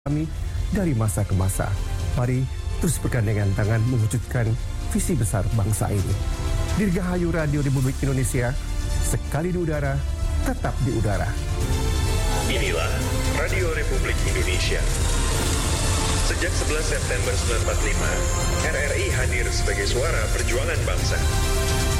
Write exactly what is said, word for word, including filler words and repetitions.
kami dari masa ke masa. Mari terus bergandengan tangan mewujudkan visi besar bangsa ini. Dirgahayu Radio Republik Indonesia, sekali di udara, tetap di udara. Inilah Radio Republik Indonesia. Sejak sebelas September seribu sembilan ratus empat puluh lima, R R I hadir sebagai suara perjuangan bangsa.